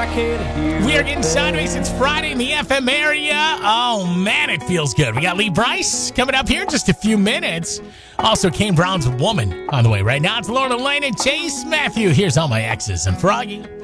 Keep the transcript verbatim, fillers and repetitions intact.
I could hear We are it getting there. sideways. It's Friday in the F M area. Oh, man, it feels good. We got Lee Bryce coming up here in just a few minutes. Also, Kane Brown's Woman on the way right now. It's Lorna Lane and Chase Matthew. Here's All My Exes and Froggy.